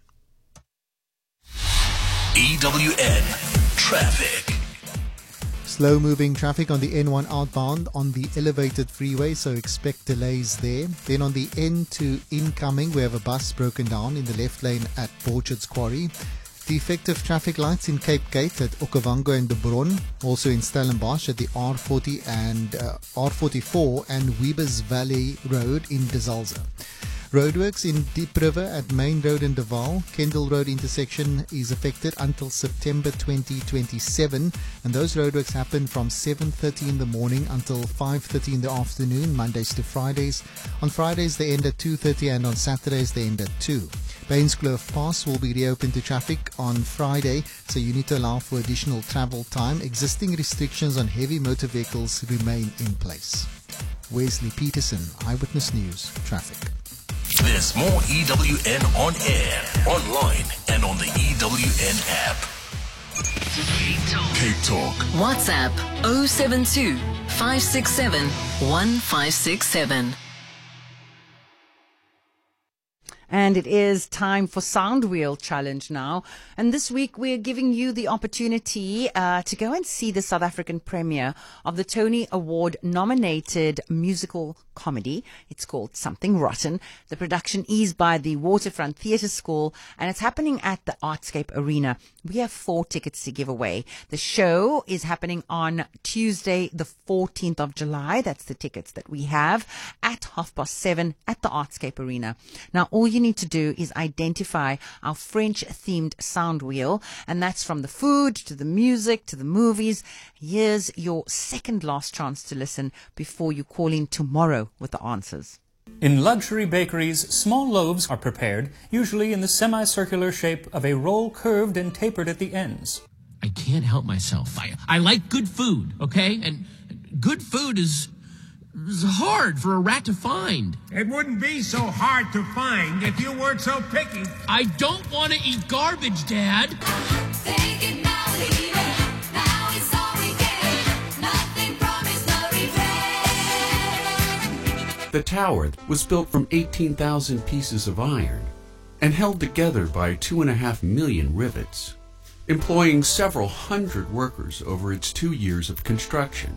EWN Traffic.
Slow-moving traffic on the N1 outbound on the elevated freeway, so expect delays there. Then on the N2 incoming, we have a bus broken down in the left lane at Borchards Quarry. Defective traffic lights in Cape Gate at Okavango and De Bron, also in Stellenbosch at the R40 and R44 and Weber's Valley Road in De Zalze. Roadworks in Deep River at Main Road in De Waal. Kendall Road intersection is affected until September 2027, and those roadworks happen from 7:30 in the morning until 5:30 in the afternoon, Mondays to Fridays. On Fridays they end at 2:30 and on Saturdays they end at 2. Bainskloof Pass will be reopened to traffic on Friday, so you need to allow for additional travel time. Existing restrictions on heavy motor vehicles remain in place. Wesley Peterson, Eyewitness News, Traffic.
There's more EWN on air, online, and on the EWN app.
Cape Talk.
WhatsApp 072 567 1567.
And it is time for Sound Wheel Challenge now. And this week we're giving you the opportunity to go and see the South African premiere of the Tony Award nominated musical comedy. It's called Something Rotten. The production is by the Waterfront Theatre School and it's happening at the Artscape Arena. We have 4 tickets to give away. The show is happening on Tuesday, the 14th of July. That's the tickets that we have at 7:30 at the Artscape Arena. Now, all you need to do is identify our French-themed sound wheel, and that's from the food to the music to the movies. Here's your second last chance to listen before you call in tomorrow with the answers.
In luxury bakeries, small loaves are prepared, usually in the semicircular shape of a roll curved and tapered at the ends.
I can't help myself. I like good food, okay? And good food is hard for a rat to find.
It wouldn't be so hard to find if you weren't so picky.
I don't want to eat garbage, Dad.
Take it now, leave it. Now is all we get. Nothing promised, no regret.
The tower was built from 18,000 pieces of iron and held together by 2.5 million rivets, employing several hundred workers over its 2 years of construction.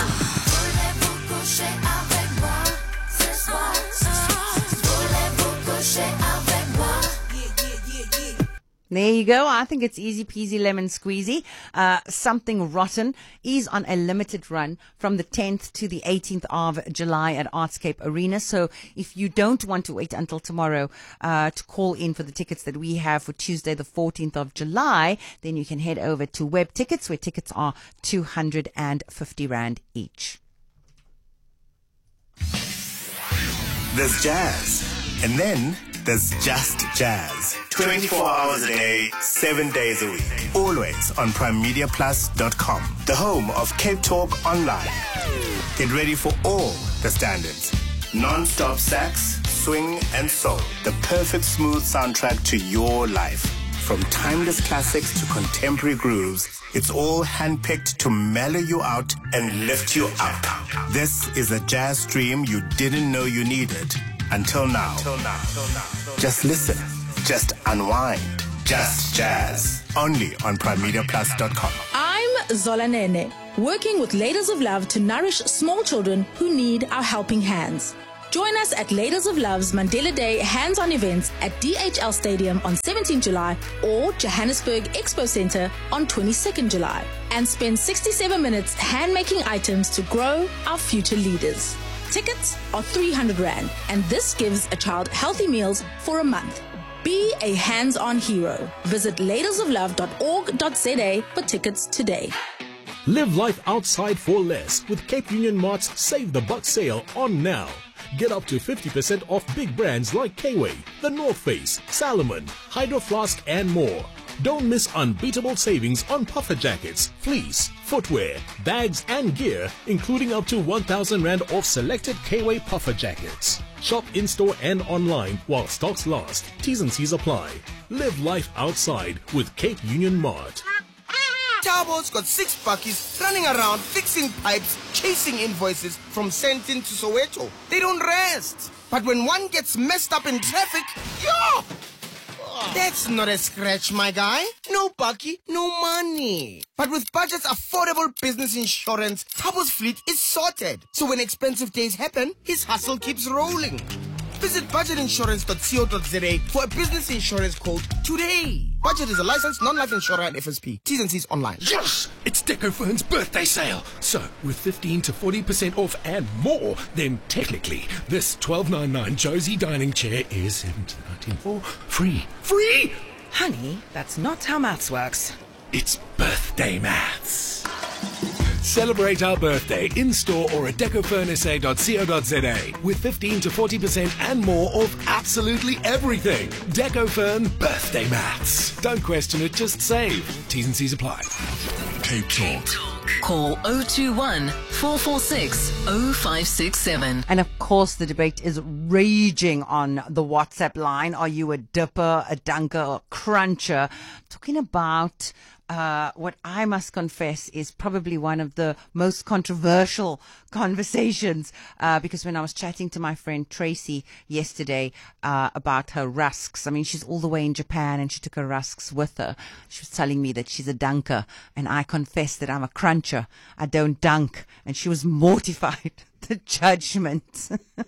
There you go. I think it's easy peasy lemon squeezy. Something Rotten is on a limited run from the 10th to the 18th of July at Artscape Arena. So if you don't want to wait until tomorrow to call in for the tickets that we have for Tuesday, the 14th of July, then you can head over to Web Tickets, where tickets are 250 Rand each.
There's jazz. And then
there's just jazz. 24 hours a day, 7 days a week. Always on PrimeMediaPlus.com, the home of Cape Talk Online. Get ready for all the standards. Non-stop sax, swing and soul. The perfect smooth soundtrack to your life. From timeless classics to contemporary grooves, it's all handpicked to mellow you out and lift you up. This is a jazz stream you didn't know you needed until now. Just listen. Just unwind. Just jazz. Only on PrimeMediaPlus.com.
I'm Zola Nene, working with Ladies of Love to nourish small children who need our helping hands. Join us at Ladies of Love's Mandela Day hands-on events at DHL Stadium on 17 July or Johannesburg Expo Center on 22nd July and spend 67 minutes hand-making items to grow our future leaders. Tickets are 300 Rand and this gives a child healthy meals for a month. Be a hands-on hero. Visit ladiesoflove.org.za for tickets today.
Live life outside for less with Cape Union Mart's Save the Buck sale on now. Get up to 50% off big brands like K-Way, The North Face, Salomon, Hydro Flask and more. Don't miss unbeatable savings on puffer jackets, fleece, footwear, bags and gear, including up to 1,000 Rand off selected K-Way puffer jackets. Shop in-store and online while stocks last. T's and C's apply. Live life outside with Cape Union Mart.
Tabo's got 6 buckies running around fixing pipes, chasing invoices from Sentin to Soweto. They don't rest. But when one gets messed up in traffic, yo! That's not a scratch, my guy. No bucky, no money. But with Budget's affordable business insurance, Tabo's fleet is sorted. So when expensive days happen, his hustle keeps rolling. Visit budgetinsurance.co.za for a business insurance quote today. Budget is a licensed non-life insurer and FSP. T's and C's online.
Yes! It's Decofern's birthday sale. So, with 15 to 40% off and more, then technically, this $12.99 Josie dining chair is $17.94 free. Free!
Honey, that's not how maths works.
It's birthday maths. Celebrate our birthday in-store or at decofurnsa.co.za with 15 to 40% and more off absolutely everything. Decofern birthday maths. Don't question it, just save. T's and C's apply.
Cape Talk.
Call 021 446 0567.
And of course, the debate is raging on the WhatsApp line. Are you a dipper, a dunker, or a cruncher? Talking about what I must confess is probably one of the most controversial conversations because when I was chatting to my friend Tracy yesterday about her rusks, I mean, she's all the way in Japan and she took her rusks with her. She was telling me that she's a dunker and I confess that I'm a cruncher. I don't dunk. And she was mortified. The judgment.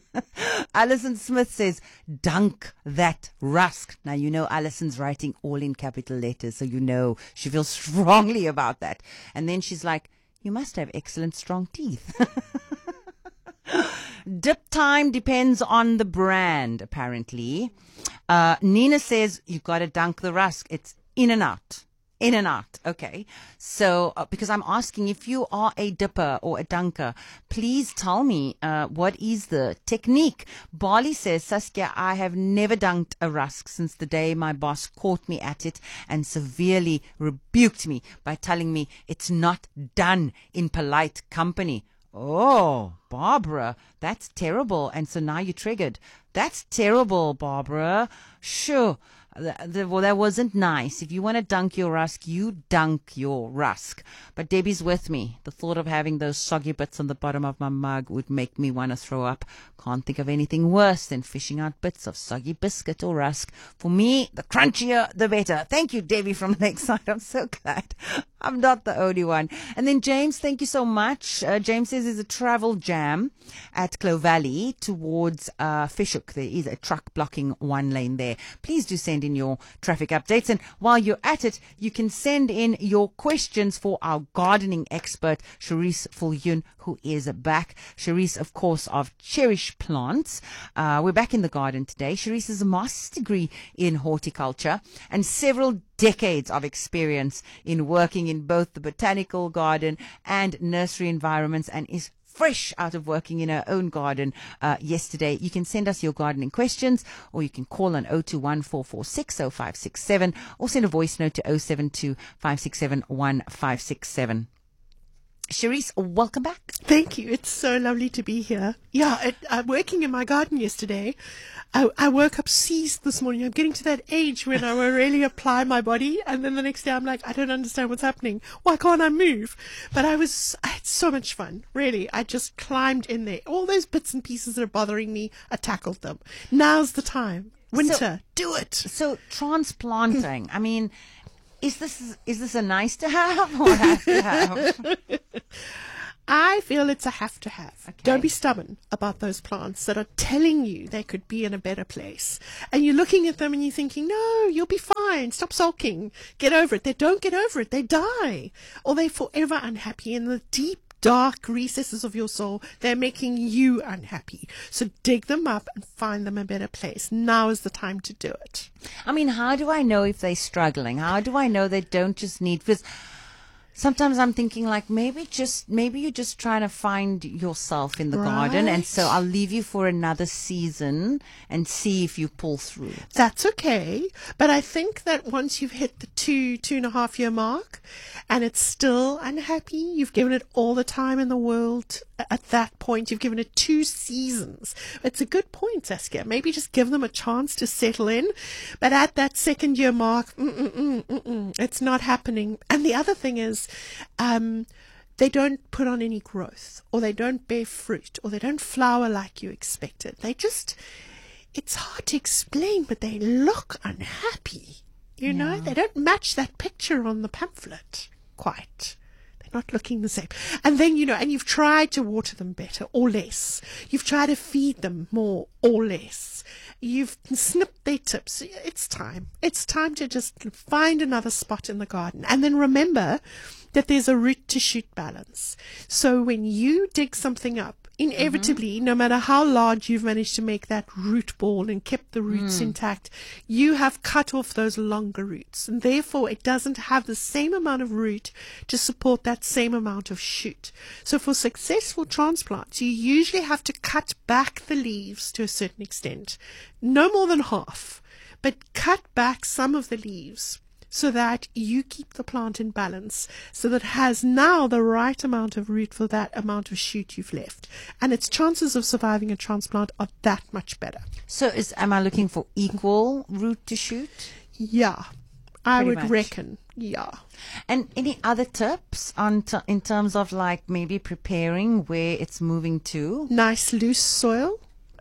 Alison Smith says, dunk that rusk. Now, you know, Alison's writing all in capital letters, so you know she feels strongly about that. And then she's like, you must have excellent strong teeth. Dip time depends on the brand, apparently. Nina says, you've got to dunk the rusk. It's in and out. In and out. Okay. So, because I'm asking if you are a dipper or a dunker, please tell me, what is the technique? Bali says, Saskia, I have never dunked a rusk since the day my boss caught me at it and severely rebuked me by telling me it's not done in polite company. Oh, Barbara, that's terrible. And so now you're triggered. That's terrible, Barbara. Sure. Well, that wasn't nice. If you want to dunk your rusk, you dunk your rusk. But Debbie's with me. The thought of having those soggy bits on the bottom of my mug would make me want to throw up. Can't think of anything worse than fishing out bits of soggy biscuit or rusk. For me, the crunchier, the better. Thank you, Debbie from Lakeside. I'm so glad I'm not the only one. And then James, thank you so much. James says there's a travel jam at Clovelly towards Fishhook. There is a truck blocking one lane there. Please do send in your traffic updates. And while you're at it, you can send in your questions for our gardening expert, Charisse Fulyoun, who is back. Charisse, of course, of Cherish Plants. We're back in the garden today. Charisse has a master's degree in horticulture and several decades of experience in working in both the botanical garden and nursery environments and is fresh out of working in her own garden yesterday. You can send us your gardening questions, or you can call on 021 446 0567, or send a voice note to 072 567 1567. Cherise, welcome back.
Thank you. It's so lovely to be here. Yeah, I'm working in my garden yesterday. I woke up seized this morning. I'm getting to that age when I will really apply my body, and then the next day I'm like, I don't understand what's happening. Why can't I move? But I had so much fun. Really, I just climbed in there. All those bits and pieces that are bothering me, I tackled them. Now's the time. Winter, do it.
So transplanting, I mean, is this a nice to have or a have to have?
I feel it's a have to have. Okay. Don't be stubborn about those plants that are telling you they could be in a better place. And you're looking at them and you're thinking, no, you'll be fine. Stop sulking. Get over it. They don't get over it. They die. Or they're forever unhappy in the deep, dark recesses of your soul. They're making you unhappy. So dig them up and find them a better place. Now is the time to do it.
I mean, how do I know if they're struggling? How do I know they don't just need... Because sometimes I'm thinking like maybe you're just trying to find yourself in the garden, and so I'll leave you for another season and see if you pull through.
That's okay. But I think that once you've hit the 2.5 year mark and it's still unhappy, you've given it all the time in the world. At that point, you've given it 2 seasons. It's a good point, Saskia. Maybe just give them a chance to settle in. But at that 2nd year mark, it's not happening. And the other thing is, they don't put on any growth, or they don't bear fruit, or they don't flower like you expected. It's hard to explain, but they look unhappy. You know, they don't match that picture on the pamphlet quite. Not looking the same. And then, and you've tried to water them better or less. You've tried to feed them more or less. You've snipped their tips. It's time. It's time to just find another spot in the garden. And then remember that there's a root to shoot balance. So when you dig something up, inevitably, no matter how large you've managed to make that root ball and kept the roots intact, you have cut off those longer roots. And therefore, it doesn't have the same amount of root to support that same amount of shoot. So for successful transplants, you usually have to cut back the leaves to a certain extent. No more than half, but cut back some of the leaves so that you keep the plant in balance, so that it has now the right amount of root for that amount of shoot you've left. And its chances of surviving a transplant are that much better.
So am I looking for equal root to shoot?
Yeah, I would
much.
Reckon, yeah.
And any other tips in terms of like maybe preparing where it's moving to?
Nice loose soil.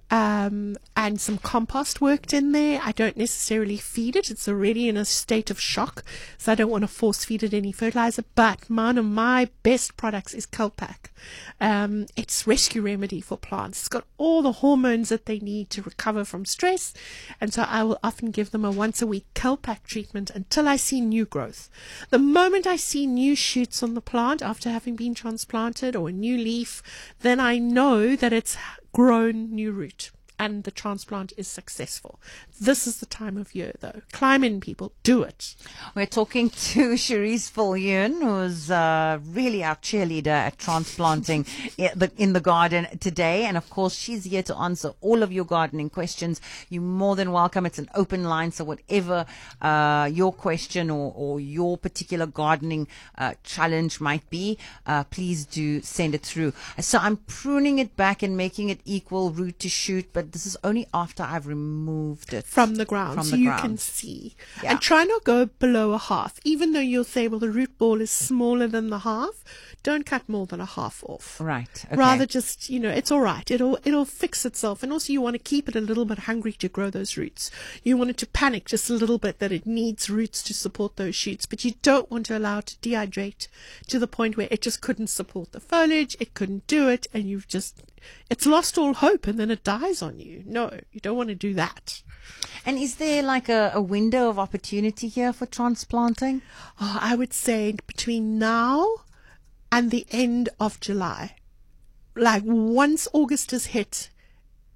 And some compost worked in there. I don't necessarily feed it. It's already in a state of shock, so I don't want to force feed it any fertilizer. But one of my best products is Kelpak. It's rescue remedy for plants. It's got all the hormones that they need to recover from stress. And so I will often give them a once a week Kelpak treatment until I see new growth. The moment I see new shoots on the plant after having been transplanted, or a new leaf, then I know that it's grown new root and the transplant is successful. This is the time of year, though. Climb in, people. Do it.
We're talking to Cherise Viljoen, who's really our cheerleader at transplanting in the garden today. And, of course, she's here to answer all of your gardening questions. You're more than welcome. It's an open line, so whatever your question or your particular gardening challenge might be, please do send it through. So I'm pruning it back and making it equal root to shoot, but this is only after I've removed it
from the ground, so you can see. Yeah. And try not go below a half. Even though you'll say, well, the root ball is smaller than the half, don't cut more than a half off.
Right. Okay.
Rather just, it's all right. It'll fix itself. And also you want to keep it a little bit hungry to grow those roots. You want it to panic just a little bit that it needs roots to support those shoots, but you don't want to allow it to dehydrate to the point where it just couldn't support the foliage, it couldn't do it, and it's lost all hope and then it dies on you. No, you don't want to do that.
And is there like a window of opportunity here for transplanting?
Oh, I would say between now and the end of July. Like once August is hit,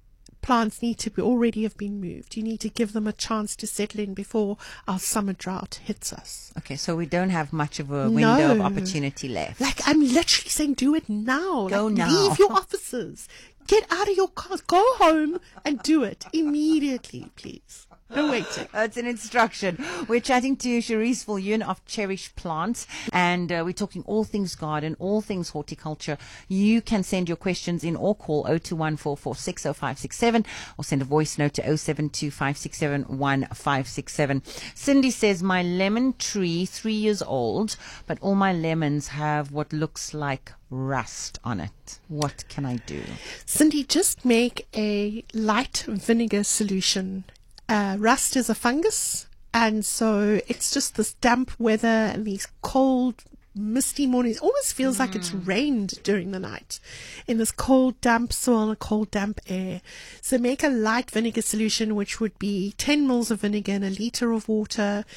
plants need to already have been moved. You need to give them a chance to settle in before our summer drought hits us.
Okay, so we don't have much of a window of
No.
opportunity left.
Like, I'm literally saying do it now.
Go
Like,
now.
Leave your offices. Get out of your cars. Go home and do it immediately, please. No waiting.
It's an instruction. We're chatting to Cherise Viljoen of Cherish Plants, and we're talking all things garden, all things horticulture. You can send your questions in or call 021-446-0567 or send a voice note to 072-567-1567. Cindy says, my lemon tree, 3 years old, but all my lemons have what looks like rust on it. What can I do?
Cindy, just make a light vinegar solution. Rust is a fungus, and so it's just this damp weather and these cold, misty mornings. It almost feels like it's rained during the night in this cold, damp soil and cold, damp air. So make a light vinegar solution, which would be 10 mils of vinegar in a liter of water.